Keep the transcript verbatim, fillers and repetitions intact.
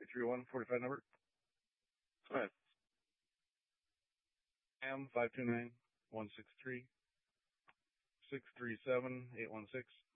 three one four five number. Go ahead. M five two nine one six three six three seven eight one six.